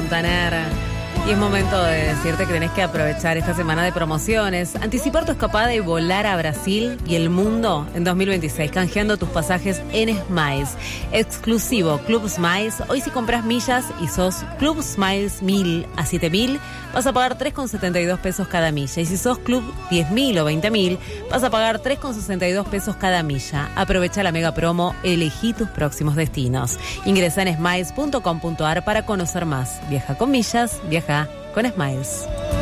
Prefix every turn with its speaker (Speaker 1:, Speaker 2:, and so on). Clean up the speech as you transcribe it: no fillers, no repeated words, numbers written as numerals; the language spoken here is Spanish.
Speaker 1: Montaner. Y es momento de decirte que tenés que aprovechar esta semana de promociones, anticipar tu escapada y volar a Brasil y el mundo en 2026, canjeando tus pasajes en Smiles. Exclusivo Club Smiles. Hoy si compras millas y sos Club Smiles 1000 a 7000, vas a pagar 3,72 pesos cada milla. Y si sos Club 10.000 o 20.000, vas a pagar 3,62 pesos cada milla. Aprovecha la mega promo, elegí tus próximos destinos. Ingresa en smiles.com.ar para conocer más. Viaja con millas, viaja con Smiles.